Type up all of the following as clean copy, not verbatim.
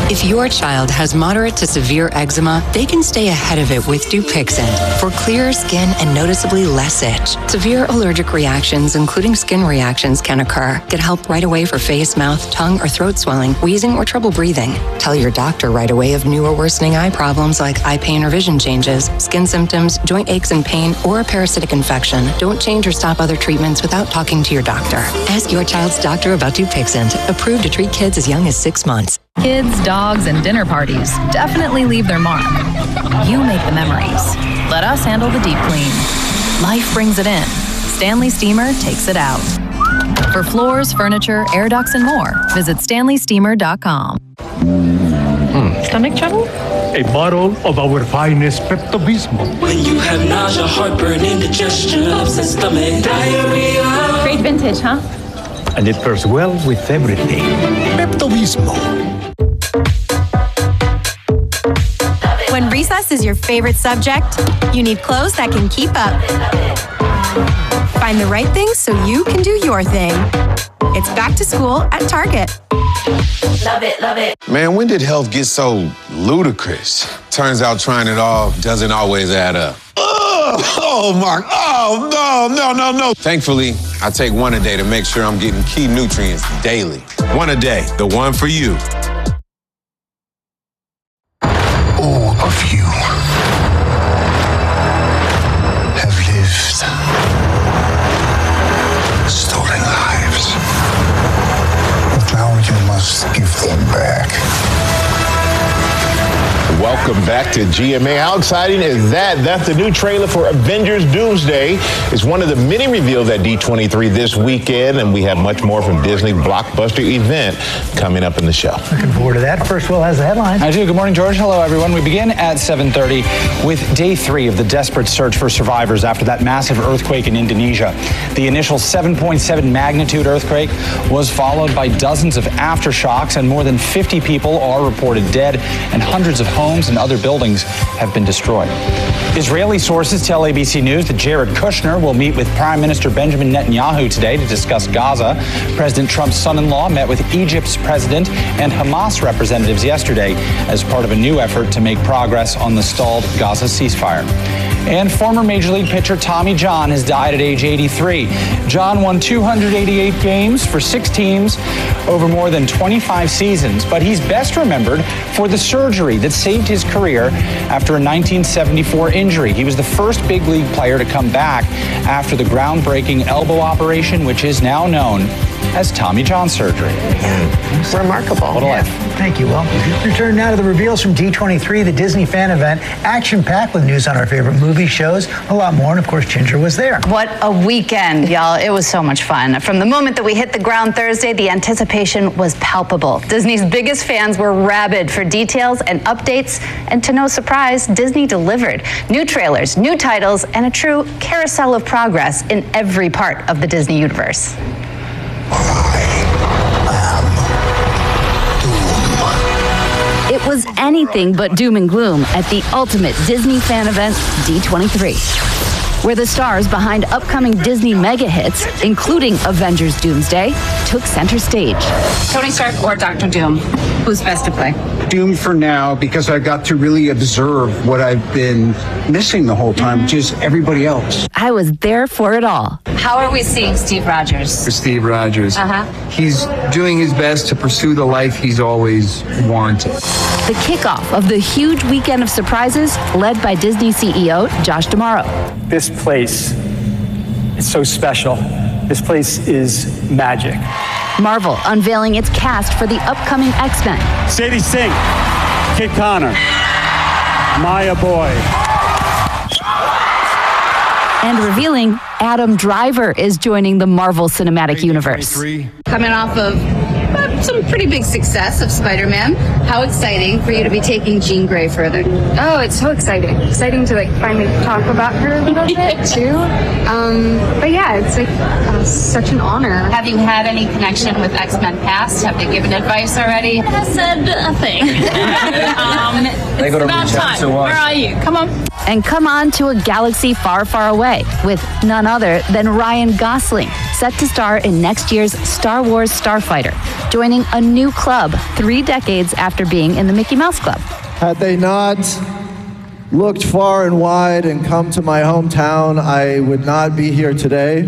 If your child has moderate to severe eczema, they can stay ahead of it with Dupixent for clearer skin and noticeably less itch. Severe allergic reactions, including skin reactions, can occur. Get help right away for face, mouth, tongue, or throat swelling, wheezing, or trouble breathing. Tell your doctor right away of new or worsening eye problems like eye pain or vision changes, skin symptoms, joint aches and pain, or a parasitic infection. Don't change or stop other treatments without talking to your doctor. Ask your child's doctor about Dupixent, approved to treat kids as young as 6 months. Kids, dogs, and dinner parties definitely leave their mark. You make the memories. Let us handle the deep clean. Life brings it in. Stanley Steamer takes it out. For floors, furniture, air ducts, and more, visit StanleySteamer.com. Stomach trouble? A bottle of our finest Pepto-Bismol. When you have nausea, heartburn, indigestion, upset stomach, diarrhea. Great vintage, huh? And it pairs well with everything. Pepto-Bismol. When recess is your favorite subject, you need clothes that can keep up. Find the right things so you can do your thing. It's back to school at Target. Love it, love it. Man, when did health get so ludicrous? Turns out trying it all doesn't always add up. Oh, Mark. Oh, no. Thankfully, I take one a day to make sure I'm getting key nutrients daily. One a day, the one for you. All of you have lived stolen lives. But now you must give them back. Welcome back to GMA. How exciting is that? That's the new trailer for Avengers Doomsday. It's one of the many reveals at D23 this weekend, and we have much more from Disney blockbuster event coming up in the show. Looking forward to that. First, Will has the headline. I do. Good morning, George. Hello, everyone. We begin at 7:30 with day 3 of the desperate search for survivors after that massive earthquake in Indonesia. The initial 7.7 magnitude earthquake was followed by dozens of aftershocks, and more than 50 people are reported dead, and hundreds of homes and other buildings have been destroyed. Israeli sources tell ABC News that Jared Kushner will meet with Prime Minister Benjamin Netanyahu today to discuss Gaza. President Trump's son-in-law met with Egypt's president and Hamas representatives yesterday as part of a new effort to make progress on the stalled Gaza ceasefire. And former Major League pitcher Tommy John has died at age 83. John won 288 games for 6 teams over more than 25 seasons, but he's best remembered for the surgery that saved his career after a 1974 injury. He was the first big league player to come back after the groundbreaking elbow operation, which is now known as Tommy John surgery. Remarkable. What a life. Thank you, Will. Return now to the reveals from D23, the Disney fan event. Action-packed with news on our favorite movies, shows, a lot more, and of course, Ginger was there. What a weekend, y'all. It was so much fun. From the moment that we hit the ground Thursday, the anticipation was palpable. Disney's biggest fans were rabid for details and updates, and to no surprise, Disney delivered. New trailers, new titles, and a true carousel of progress in every part of the Disney universe. It was anything but doom and gloom at the ultimate Disney fan event, D23, where the stars behind upcoming Disney mega hits, including Avengers Doomsday, took center stage. Tony Stark or Dr. Doom? Who's best to play? Doom for now, because I got to really observe what I've been missing the whole time, which is everybody else. I was there for it all. How are we seeing Steve Rogers? Steve Rogers. He's doing his best to pursue the life he's always wanted. The kickoff of the huge weekend of surprises led by Disney CEO Josh D'Amaro. This place is so special. This place is magic. Marvel unveiling its cast for the upcoming X-Men. Sadie Sink, Kit Connor, Maya Boy. And revealing Adam Driver is joining the Marvel Cinematic Universe. Coming off of some pretty big success of Spider-Man. How exciting for you to be taking Jean Grey further. Oh, it's so exciting. Exciting to finally talk about her a little bit too. But yeah, it's such an honor. Have you had any connection with X-Men past? Have they given advice already? I said a thing. It's about time. Where are you? Come on. And come on to a galaxy far, far away with none other than Ryan Gosling, set to star in next year's Star Wars Starfighter, joining a new club 3 decades after being in the Mickey Mouse Club. Had they not looked far and wide and come to my hometown, I would not be here today.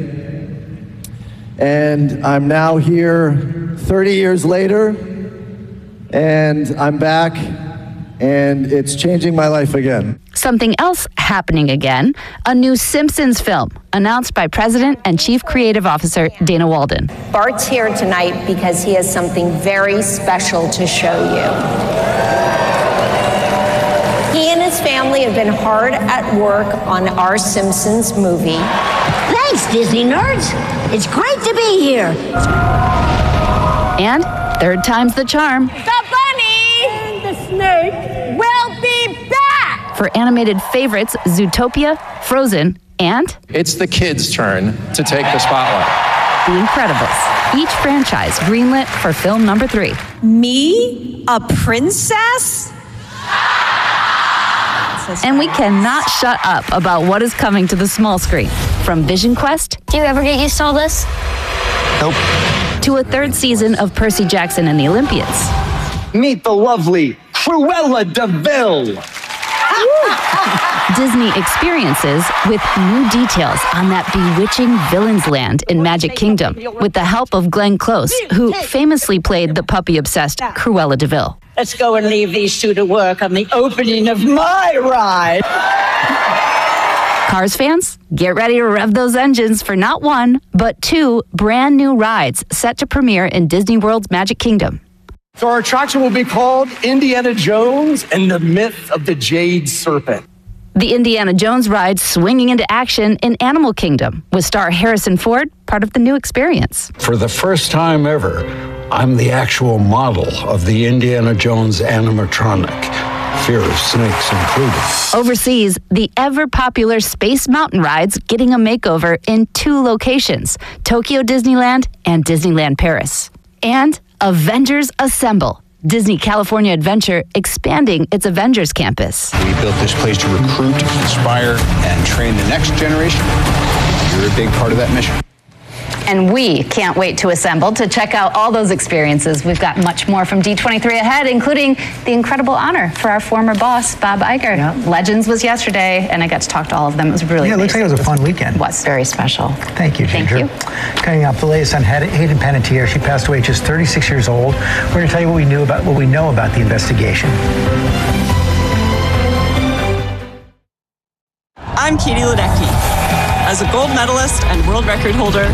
And I'm now here 30 years later, and I'm back, and it's changing my life again. Something else happening again, a new Simpsons film announced by President and Chief Creative Officer Dana Walden. Bart's here tonight because he has something very special to show you. He and his family have been hard at work on our Simpsons movie. Thanks, Disney nerds. It's great to be here. And third time's the charm. The bunny and the snake will be back. For animated favorites Zootopia, Frozen, and it's the kids' turn to take the spotlight. The Incredibles. Each franchise greenlit for film number 3. Me? A princess? And we cannot shut up about what is coming to the small screen. From Vision Quest. Do you ever get used to all this? Nope. To a 3rd season of Percy Jackson and the Olympians. Meet the lovely Cruella de Vil. Disney experiences with new details on that bewitching villain's land in Magic Kingdom with the help of Glenn Close, who famously played the puppy-obsessed Cruella de Vil. Let's go and leave these two to work on the opening of my ride. Cars fans, get ready to rev those engines for not 1, but 2 brand new rides set to premiere in Disney World's Magic Kingdom. So our attraction will be called Indiana Jones and the Myth of the Jade Serpent. The Indiana Jones ride swinging into action in Animal Kingdom with star Harrison Ford, part of the new experience. For the first time ever, I'm the actual model of the Indiana Jones animatronic, fear of snakes included. Overseas, the ever-popular Space Mountain rides getting a makeover in 2 locations, Tokyo Disneyland and Disneyland Paris. And Avengers Assemble, Disney California Adventure expanding its Avengers campus. We built this place to recruit, inspire, and train the next generation. You're a big part of that mission. And we can't wait to assemble. To check out all those experiences, we've got much more from D23 ahead, including the incredible honor for our former boss, Bob Iger. Yeah. Legends was yesterday, and I got to talk to all of them. It was really amazing. It looks like it was a fun weekend. It was very special. Thank you, Ginger. Thank you. Coming up, the latest on Hayden Panettiere. She passed away at just 36 years old. We're going to tell you what we know about the investigation. I'm Katie Ledecky. As a gold medalist and world record holder,